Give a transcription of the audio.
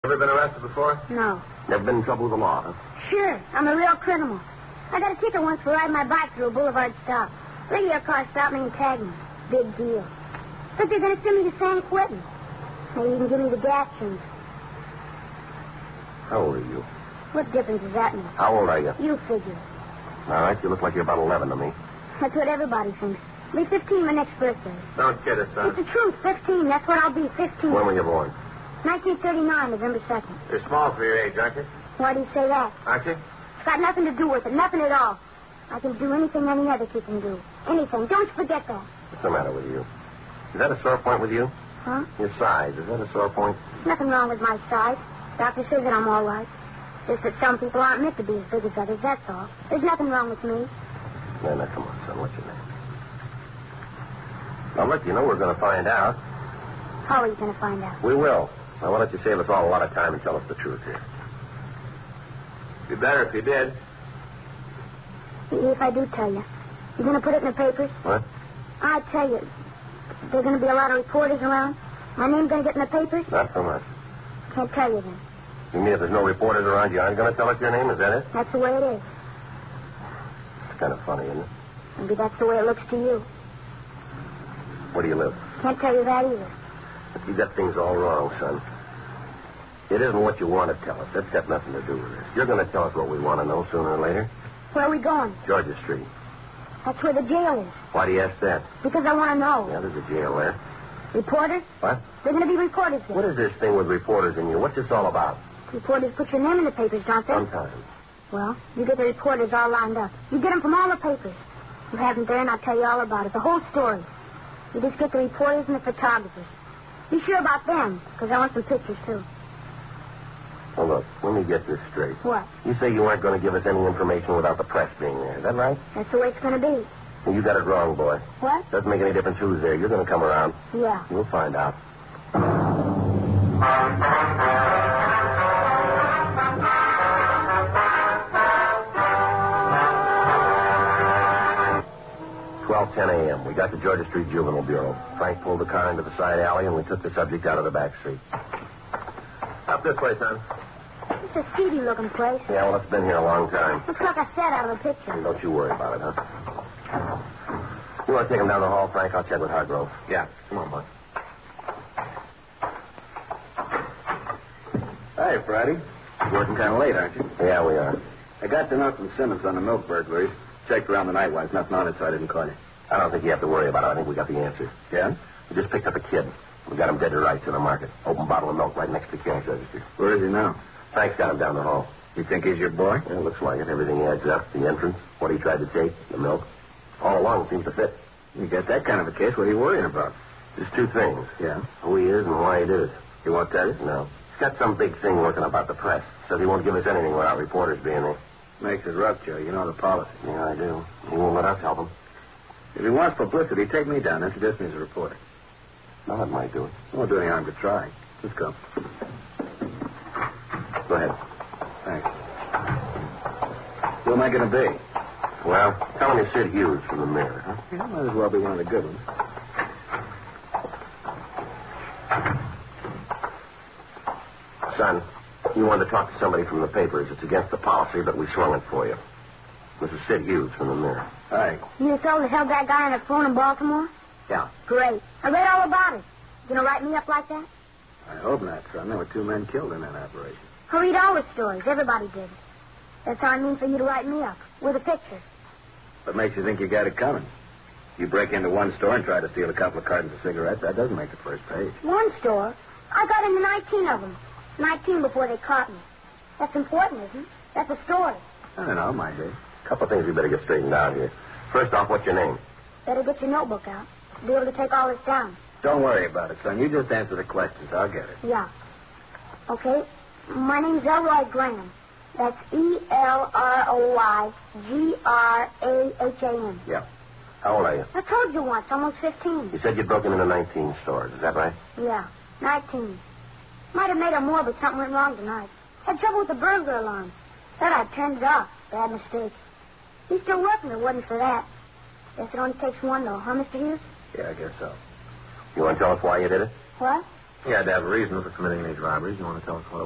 Ever been arrested before? No. Never been in trouble with the law, huh? Sure. I'm a real criminal. I got a ticket once for riding my bike through a boulevard stop. Radio car stopped me and tagged me. Big deal. But they're going to send me to San Quentin. Maybe even give me the gas change. How old are you? What difference does that make? How old are you? You figure. All right, you look like you're about 11 to me. That's what everybody thinks. I'll be 15 my next birthday. Don't kid us, son. It's the truth. 15. That's what I'll be. 15. When were you born? 1939, November 2nd. You're small for your age, aren't you? Why do you say that? Aren't you? It's got nothing to do with it. Nothing at all. I can do anything any other kid can do. Anything. Don't forget that. What's the matter with you? Is that a sore point with you? Huh? Your size. Is that a sore point? Nothing wrong with my size. Doctor says that I'm all right. Just that some people aren't meant to be as big as others, that's all. There's nothing wrong with me. Now, come on, son. What's your name? Now, look, you know we're going to find out. How are you going to find out? We will. I want you to save us all a lot of time and tell us the truth here. Be better if you did. If I do tell you. You going to put it in the papers? What? I tell you, there are going to be a lot of reporters around. My name's going to get in the papers? Not so much. Can't tell you then. You mean if there's no reporters around, you aren't going to tell us your name? Is that it? That's the way it is. It's kind of funny, isn't it? Maybe that's the way it looks to you. Where do you live? Can't tell you that either. You got things all wrong, son. It isn't what you want to tell us. That's got nothing to do with it. You're going to tell us what we want to know sooner or later. Where are we going? Georgia Street. That's where the jail is. Why do you ask that? Because I want to know. Yeah, there's a jail there. Reporters? What? They're going to be reporters there. What is this thing with reporters in you? What's this all about? Reporters put your name in the papers, don't they? Sometimes. Well, you get the reporters all lined up. You get them from all the papers. You have them there, and I'll tell you all about it. The whole story. You just get the reporters and the photographers. Be sure about them, because I want some pictures, too. Well, look, let me get this straight. What? You say you aren't going to give us any information without the press being there. Is that right? That's the way it's going to be. Well, you got it wrong, boy. What? Doesn't make any difference who's there. You're going to come around. Yeah. You'll find out. $12:10 a.m. We got to Georgia Street Juvenile Bureau. Frank pulled the car into the side alley, and we took the subject out of the back street. Up this way, son. It's a seedy-looking place. Yeah, well, it's been here a long time. Looks like I sat out of the picture. Don't you worry about it, huh? You want to take him down the hall, Frank? I'll check with Hargrove. Yeah. Come on, bud. Hi, Friday. You're working kind of late, aren't you? Yeah, we are. I got the note from Simmons on the milk burglaries. Checked around the night while nothing on it, so I didn't call you. I don't think you have to worry about it. I think we got the answer. Yeah? We just picked up a kid. We got him dead to rights in the market. Open bottle of milk right next to the cash register. Where is he now? Frank's got him down the hall. You think he's your boy? Yeah, looks like it. Everything adds up. The entrance, what he tried to take, the milk. All along it seems to fit. You got that kind of a case, what are you worrying about? There's two things. Yeah? Who he is and why he did it. You won't tell us? No. He's got some big thing working about the press. Says he won't give us anything without reporters being there. Makes it rough, Joe. You know the policy. Yeah, I do. He won't let us help him. If he wants publicity, take me down. Introduce me as a reporter. No, that might do it. It won't do any harm to try. Let's go. Go ahead. Thanks. Who am I going to be? Well, tell him you're Sid Hughes from the Mirror, huh? Yeah, might as well be one of the good ones. Son, you wanted to talk to somebody from the papers. It's against the policy, but we swung it for you. This is Sid Hughes from the Mirror. Hi. You the fellow that held that guy on the phone in Baltimore? Yeah. Great. I read all about it. You gonna write me up like that? I hope not, son. There were 2 men killed in that operation. I read all the stories. Everybody did. That's how I mean for you to write me up. With a picture. What makes you think you got it coming? You break into one store and try to steal a couple of cartons of cigarettes, that doesn't make the first page. One store? I got into 19 of them. 19 before they caught me. That's important, isn't it? That's a story. I don't know, might be. A couple of things we better get straightened out here. First off, what's your name? Better get your notebook out. Be able to take all this down. Don't worry about it, son. You just answer the questions. I'll get it. Yeah. Okay. My name's Elroy Graham. That's ELROYGRAHAM. Yeah. How old are you? I told you once, almost 15. You said you'd broken into 19 stores. Is that right? Yeah, 19. Might have made it more, but something went wrong tonight. Had trouble with the burglar alarm. Thought I'd turned it off. Bad mistake. He's still working. It wasn't for that. Guess it only takes one, though, huh, Mr. Hughes? Yeah, I guess so. You want to tell us why you did it? What? You had to have a reason for committing these robberies. You want to tell us what